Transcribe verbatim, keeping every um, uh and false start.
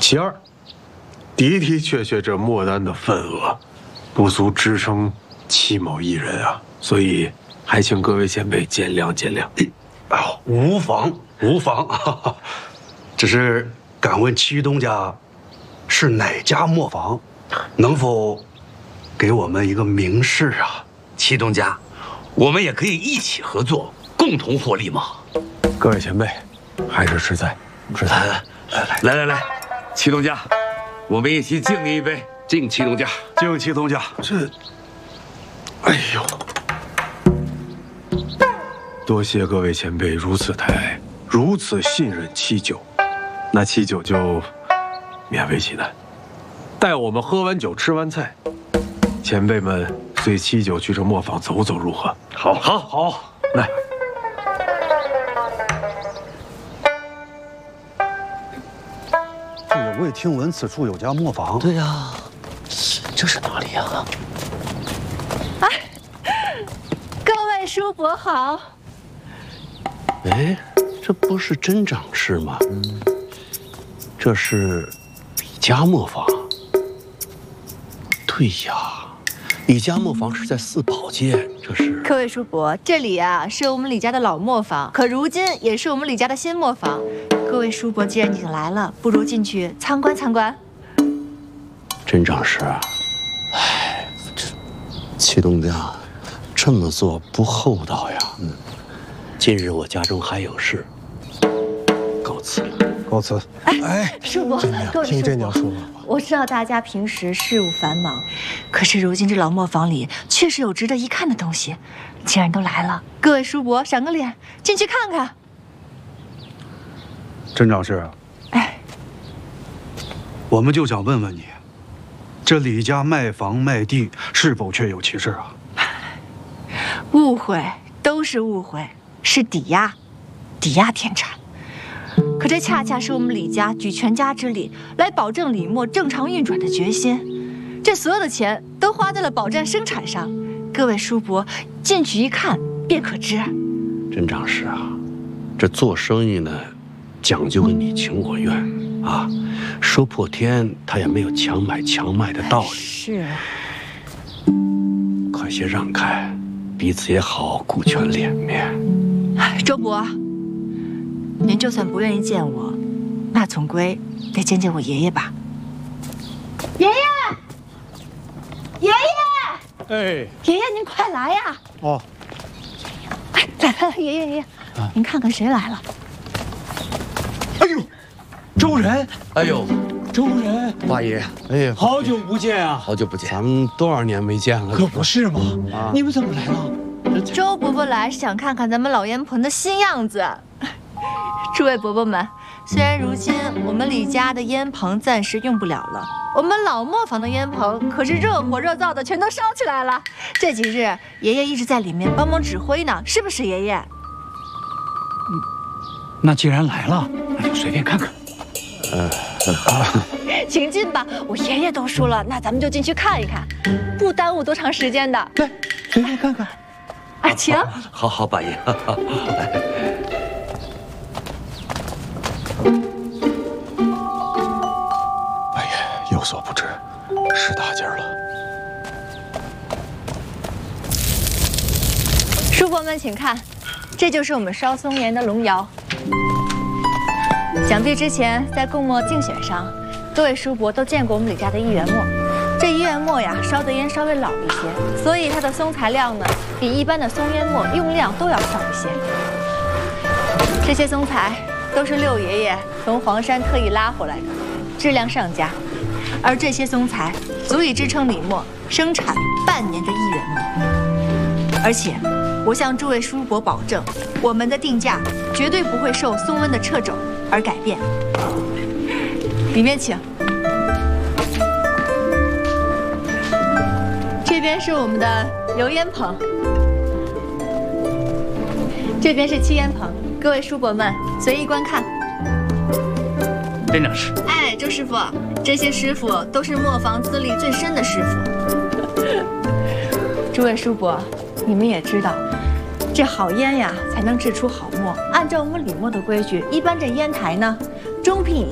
其二，的的确确这墨丹的份额，不足支撑戚某一人啊，所以还请各位前辈见谅见谅。 啊，无妨无妨，哈哈，只是敢问戚东家是哪家磨坊，能否给我们一个明示啊？ 戚东家，我们也可以一起合作，共同获利嘛。 各位前辈，还是吃菜，吃菜。 来来来，戚东家，我们一起敬你一杯，敬戚东家， 敬戚东家。 这，哎呦，多谢各位前辈如此抬爱，如此信任戚九，那戚九就勉为其难，待我们喝完酒吃完菜，前辈们随戚九去这磨坊走走如何？ 好，好，好， 来。 这也未听闻此处有家磨坊。 对呀，这是哪里呀？ 哎，各位叔伯好。 哎，这不是真掌事吗？这是李家磨坊。对呀，李家磨坊是在四宝街，这是。 各位叔伯，这里啊是我们李家的老磨坊，可如今也是我们李家的新磨坊。各位叔伯既然已经来了，不如进去参观参观。 真掌事，哎，这戚东家这么做不厚道呀。嗯，今日我家中还有事，告辞了。 告辞。 哎，叔伯，各位听这娘说话。 我知道大家平时事务繁忙，可是如今这老磨坊里确实有值得一看的东西。既然都来了，各位叔伯赏个脸，进去看看。 真掌事， 哎， 我们就想问问你，这李家卖房卖地是否确有其事啊？ 误会，都是误会，是抵押，抵押田产。可这恰恰是我们李家举全家之力来保证李墨正常运转的决心。这所有的钱都花在了保障生产上，各位叔伯进去一看便可知。 真掌事啊，这做生意呢，讲究个你情我愿啊，说破天他也没有强买强卖的道理。 是， 快些让开，彼此也好顾全脸面。 哎，周伯，您就算不愿意见我，那总归得见见我爷爷吧。爷爷，爷爷， 哎， 爷爷您快来呀！ 哦， 哎，来来来，爷爷爷爷，啊、您看看谁来了。 哎呦，周仁！ 哎呦， 周仁， 八爷，哎呀， 好久不见啊！ 好久不见，咱们多少年没见了？ 可不是嘛！啊、你们怎么来了？ 周伯伯来是想看看咱们老烟棚的新样子。诸位伯伯们，虽然如今我们李家的烟棚暂时用不了了，我们老磨坊的烟棚可是热火热灶的，全都烧起来了。这几日爷爷一直在里面帮忙指挥呢，是不是爷爷？ 嗯，那既然来了，那就随便看看。 呃， 请进吧，我爷爷都说了，那咱们就进去看一看，不耽误多长时间的。 来，随便看看。 啊，请。 好好，八爷。 八爷有所不知，是大劲儿了。 叔伯们，请看，这就是我们烧松烟的龙窑。想必之前在供墨竞选上，各位叔伯都见过我们李家的一元墨。这一元墨呀，烧的烟稍微老一些，所以它的松材量呢，比一般的松烟墨用量都要少一些。这些松材都是六爷爷从黄山特意拉回来的，质量上佳。而这些松材足以支撑李墨生产半年的一元墨。而且，我向诸位叔伯保证，我们的定价绝对不会受松温的掣肘而改变。里面请。这边是我们的油烟棚，这边是气烟棚，各位叔伯们随意观看。 真掌事， 哎，周师傅，这些师傅都是磨坊资历最深的师傅。诸位叔伯，你们也知道，这好烟呀才能制出好墨。按照我们李墨的规矩，一般这烟台呢，中品以